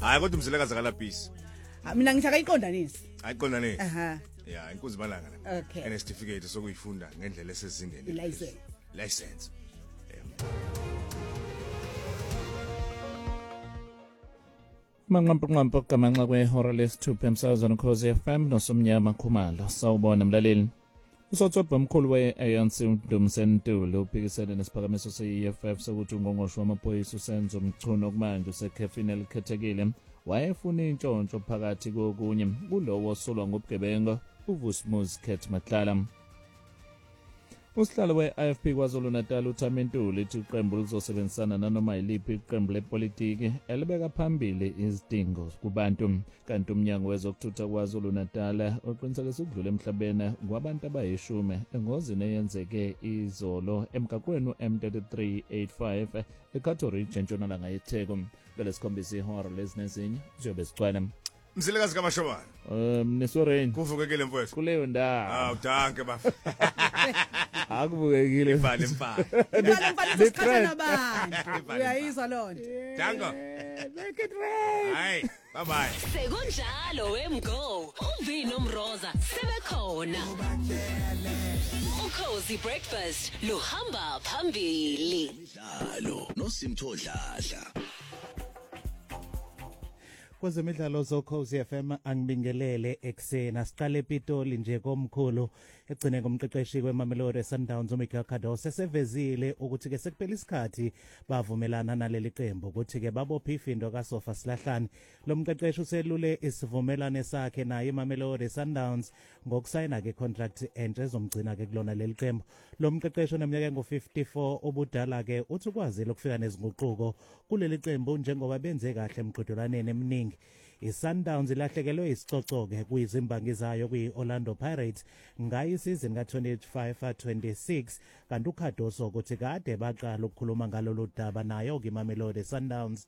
Hayi kodwa umzilekazi kalapisi. Mina ngithaka iqondanisi. Ayiqondane. Aha. Yeah, inkunzi malanga la. Okay. Ene certificate sokuyifunda ngendlela esezingeni. License. Manqampo kamanxa kwehora lesithupha emsakazweni Ukhozi FM noSomnyama Khumalo. Sawubona mlaleli. Usothoba omkhulu we-ANC uDumisen Ntuli uphikisene nesiphakamiso se-EFF sokuthi ungqongqoshe wamaphoyisa uSenzo Mchunu okumanje usekhefini elikhethekile wayefuna intshontsho phakathi kokunye kulowo osolwa ngobugebengu uVusumuzi Khet Matlala. Usihlalo we-IFP KwaZulu-Natal uThami Ntuli ethi iqembu lizosebenzisana nanoma yiliphi iqembu lepolitiki elibeka phambili izidingo kubantu, kanti umnyango wezokuthutha KwaZulu-Natal uqinisekisa ukudlula emhlabeni kwabantu abayishumi engozini eyenzeke izolo emgaqweni M3385 eKato Ridge entshonalanga yeTheku. Ngalesikhombisa ihora lezinezinye siyobe sigcwele. Mzilekazi kaMashobana. Nesoreni. Kuvukekile mfowethu. Kuleyo ndawo. Danke bafana. Akuvukekile. Imfana. Isikhathana abantu. Uyayizwa lonto. Danke. Make it rain. Hayi, bye. Sekunjalo wemgo. Uvino Mroza sebekhona. Ukhozi breakfast luhamba phambili. Dlalo noSimtho Dladla. Kwezemidlalo zokhozi FM angibingelele ekseni asiqale ePitoli nje komkhulu egcine ngomqeqeshi kweMamelodi Sundowns uMikel Cardoso sesevezile ukuthi ke sekuphela isikhathi bavumelana naleli qembu ukuthi ke babophe ifindo kaSofa Silahlani. Lo mqeqeshi uselule isivumelane sakhe naye iMamelodi Sundowns ngokusayina ke contract entsha ezomgcina ke kulona leli qembu. Lo mqeqeshi oneminyaka engu54 obudala ke uthi ukwazile ukufika nezinguquko kuleli qembu njengoba benze kahle emqhudelwaneni eminingi. iSundowns ilahlekelwe isicoco-ke kuyizimbangi zayo kwi-Orlando Pirates ngayisizini ka-25-26 kanti uCardoso ukuthi kade baqala ukukhuluma ngalolu daba nayo-ke iMamelodi Sundowns.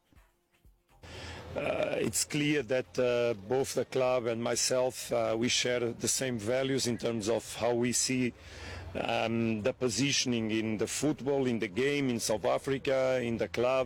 It's clear that both the club and myself, we share the same values in terms of how we see the positioning in the football, in the game, in South Africa, in the club.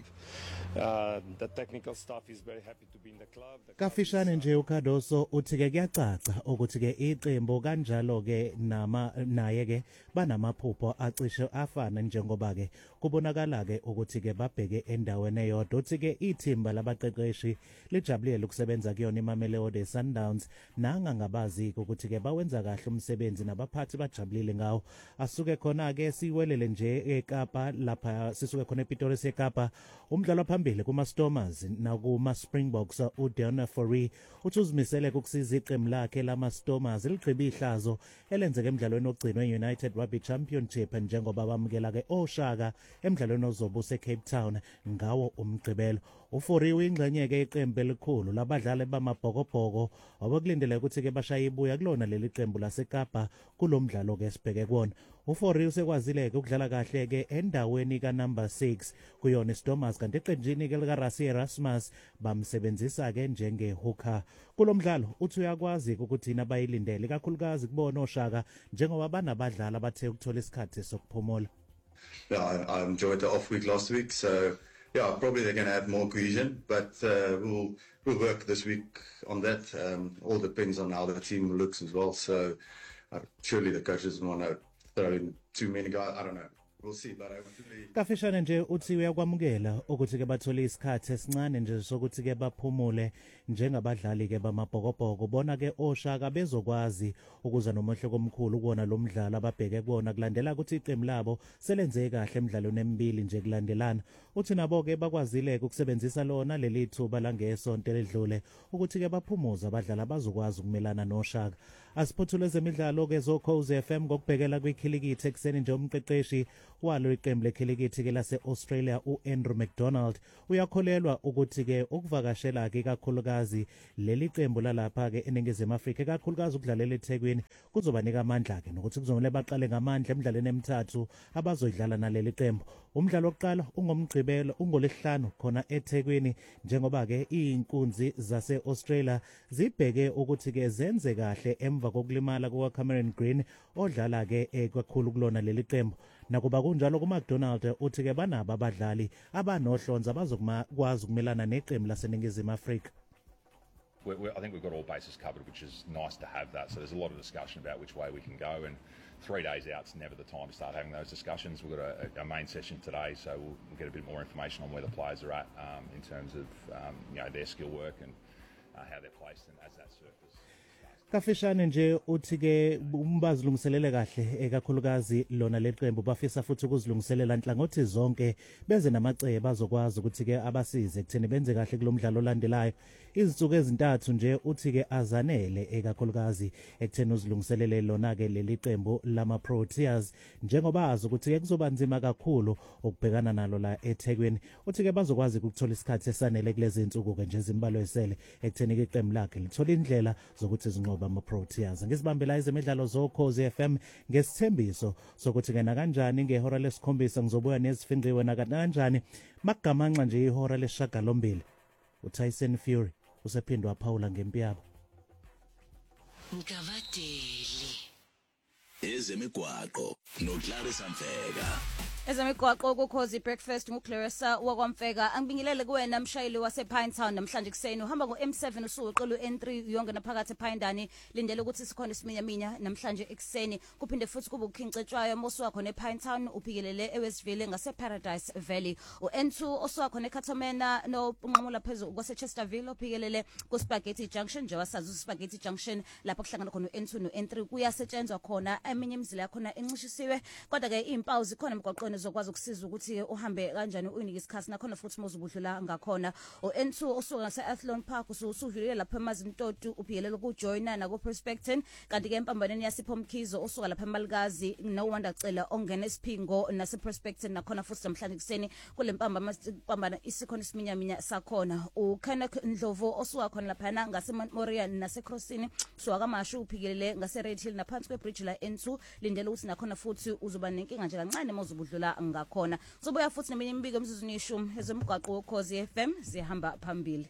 The technical staff is very happy to be in the club. Kafishane nje uCardoso uthi ke kuyacaca ukuthi ke iqembu kanjalo ke naye ke banamaphupho acishe afana njengoba ke kubonakala ke ukuthi ke babheke endaweni eyodwa. Uthi ke ithimba labaqeqeshi lijabulile ukusebenza kuyona iMamelodi Sundowns nanga ngabazi ukuthi ke bawenza kahle umsebenzi nabaphathi bajabulile ngawo. Asuke khona ke siwelele nje eKapa lapha sisuke khona ePitoli seKapa umdlalo phambili kumaStormers nakuma Springboks uDeon Fourie uthi uzimisele ukusiza iqembu lakhe lamaStormers ligqiba ihlazo elenzeke emidlalweni ogcinwe eUnited Rugby Championship njengoba bamukela ke oShaka emidlalweni ozobusa eCape Town ngawo umgqibelo. uFourie uyingxenye ke iqembu elikhulu labadlali bamabhokobhoko abakulindele ukuthi ke bashaya ibuya kulona leli qembu laseKapa kulomdlalo ke sibheke kuona. uFourie usekwazile ke ukudlala kahle ke endaweni kaNumber 6 kuyona iStormers kanti eqenjini ke likaRassie Erasmus bamsebenzisa ke njengehooker. Kulomdlalo uthi uyakwazi ukuthi nabayilindele kakhulukazi kubona oShaka njengoba banabadlali abathe ukuthola isikhathi sokuphumula. Yeah, I enjoyed the off week last week, so yeah, probably they're going to have more cohesion, but we'll work this week on that. All depends on how the team looks as well. So surely the coaches want to throw in too many guys. I don't know. We'll see, but I really... Kafishane nje uthi uyakwamukela ukuthi ke bathole isikhathi esincane nje sokuthi ke baphumule njengabadlali ke bamabhokobhoko. Bona ke oShaka bezokwazi ukuza nomohleko omkhulu kuona lo mdlalo ababheke kuona kulandela ukuthi iqembu labo selenze kahle emidlalweni emibili nje kulandelana. Uthi nabo ke bakwazile ukusebenzisa lona leli thuba langesonto ledlule ukuthi ke baphumuza abadlali abazokwazi ukumelana noShaka. Asiphothule ezemidlalo ke zoKhozi FM ngokubhekela kwikhilikithi ekseni nje umqeqeshi walo iqembu lekhilikithi ke lase Australia uAndrew McDonald uyakholelwa ukuthi ke ukuvakashela ke kakhulukazi leli qembu lalapha ke eNingizimu Afrika kakhulukazi ukudlalela eThekwini kuzobanika amandla ke nokuthi kuzomele baqale ngamandla emidlalweni emithathu abazoyidlala naleli qembu. Umdlalo wokuqala ungomgqibelo ungolesihlanu khona eThekwini njengoba ke inkunzi zase Australia zibheke ukuthi ke zenze kahle emva kokulimala kukaCameron Green odlala ke kakhulu kulona leli qembu. nakuba kunjalo kuMcDonald uthi ke banabo abadlali abanohlonza abazokwazi ukumelana neqembu laseNingizimu Afrika. I think we've got all bases covered, which is nice to have that. So there's a lot of discussion about which way we can go, and 3 days out's never the time to start having those discussions. We've got a main session today, so we'll get a bit more information on where the players are at in terms of their skill work and how they're placed, and as that surface. Kafishane nje uthi ke bazilungiselele kahle ekakhulukazi lona leqembu bafisa futhi ukuzilungiselela nhlangothi zonke beze namacebo bazokwazi ukuthi ke abasize ekutheni benze kahle kulomdlalo olandelayo. Izinsuku ezintathu nje uthi ke azanele ekakhulukazi ekutheni uzilungiselele lona ke leli qembu lama Proteas njengoba azi ukuthi ke kuzoba nzima kakhulu ukubhekana nalo la eThekwini. Uthi ke bazokwazi ukuthola isikhathi esanele kulezi insuku ke nje izimbalo esele ekutheni ke iqembu lakhe lithola indlela zokuthi zinqoba ama Proteas. Ngisibambela izemidlalo zoKhozi FM ngesithembiso sokuthi ke nakanjani ngehora lesikhombisa ngizobuya nezifingqiwe nakanjani magamanxa nje ihora lesishagalombili. uTyson Fury usephindwa Paula ngempi yabo. Ngavadeli. Ezemigwaqo noClarissa Mfeka. Ezemigwaqo kuKhozi breakfast nguClarissa wakwamfeka. Angibingelele kuwena mshayeli wasePinetown namhlanje kuseni uhamba ngoM7 usuqelu N3 yonke naphakathi ePhindani lindele ukuthi sikhona isiminyaminya namhlanje ekseni kuphinde futhi kube ukhincetshwayo mosu wakho nePinetown uphikelele eWestville ngaseParadise Valley uN2 oswakho neKathomena nopunqamula phezulu kwaseChesterville uphikelele kuSpaghetti Junction nje wasazi uSpaghetti Junction lapho kuhlangana khona uN2 noN3 kuyasetshenzwa khona eminye imizila yakhona enxishisiwe kodwa ke impawu zikhona emgwaqweni zokwazi ukusiza ukuthi uhambe kanjani unike isikhathi nakhona futhi mozubudlula ngakhona uN2 osuka ngaseAthlone Park usudlulile lapha eMazintotu uphikelele kuJoyina na kuProspecting kanti ke empambaneni yasePhomkhizo osuka lapha eMalikazi noWanda Cela ongena eSiphingo naseProspecting nakhona futhi namhlanje kuseni kulempambana isikhona isiminyaminya sakhona uKenneth Ndlovu osuka khona lapha ngaseMontmorian naseCrossini suka kaMashu uphikelele ngaseRed Hill naphansi kwebridge la N2 lindele ukuthi nakhona futhi uzoba nenkinga nje kancane mozubudlula ngakhona sobuya futhi neminye imibiko emizuzwini yeshumi ezomgwaqo woKhozi FM zihamba phambili.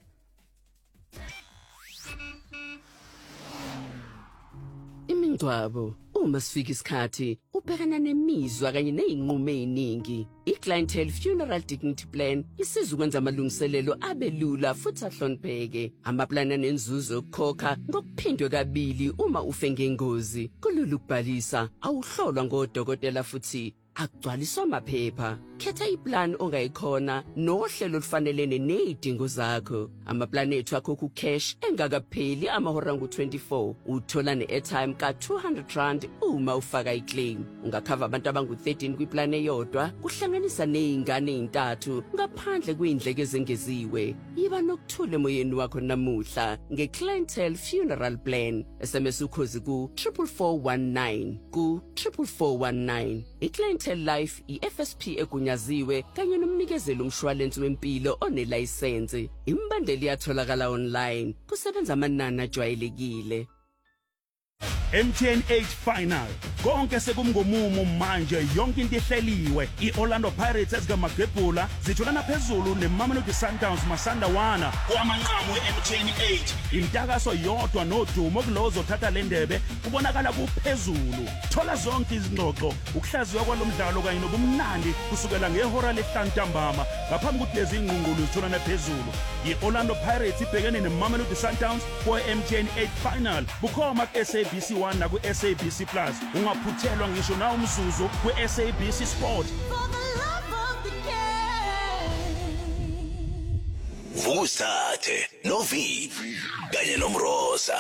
Imingcwabo uma sifika isikhathi ubhekana nemizwa kanye nezinqumo eziningi. iClientele Funeral Dignity Plan isiza ukwenza amalungiselelo abelula futhi ahlonipheke. Amaplani anenzuzo yokukhokha ngokuphindwe kabili uma ufe ngengozi. Kulula ukubhalisa, awuhlolwa ngodokotela futhi akugcwaliswa amaphepha. Khetha iplan ongayikhona nohlelo olufanelene nezidingo zakho. Amaplani ethu akho kucash engakapheli amahora ngu24. Uthola neairtime ka200 uma ufaka iclaim. Ungakhava abantu abangu13 kwiplan eyodwa kuhlanganisa nezingane ezintathu ngaphandle kwindleko ezengeziwe. Yiba nokuthula emoyeni wakho namuhla ngeClientele Funeral Plan. SMS uKhozi ku 44419 ku 44419. iClientele Life iFSP egunyaziwe kanye nomnikezeli umshwalense wempilo onelicense. Imbandeli yatholakala online kusebenza amanani ajwayelekile. MTN 8 Final konke sekumngomumo manje yonke into ihleliwe. iOrlando Pirates ezikaMagebhula zitholana phezulu neMamelodi Sundowns masandawana kwamanqamu eMTN 8. Intakaso yodwa nodumo kulozo thatha lendebe kubonakala kuphezulu. Thola zonke izingxoxo ukuhlaziywa kwalomdlalo kanye nobumnandi kusukela ngehora lehlantambama ngaphambi ukuthi lezi ingqungulu zitholana phezulu. iOrlando Pirates ibhekene neMamelodi Sundowns MTN 8 Final bukhoma kuSABC 1 na kuSABC Plus. Ungaphuthelwa ngisho na umzuzu kuSABC Sport. Vusathe noVivi kanye nomroza.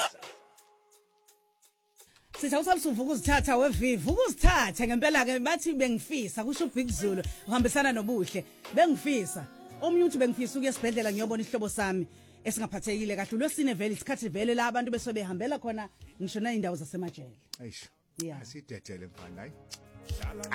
Sitha usalusuvuka ukuzithatha weVivi ukuzithatha ngempela ke bathi bengifisa kusho uBig Zulu uhambisana nobuhle bengifisa omunye uthi bengifisa ukuya esibhedlela ngiyobona ihlobo sami esingaphathekile kahle lwesine vele isikhathi vele la abantu bese behambela khona ngisho na indawo zasemajele. Eish. Yeah. Asidedele mfana hayi.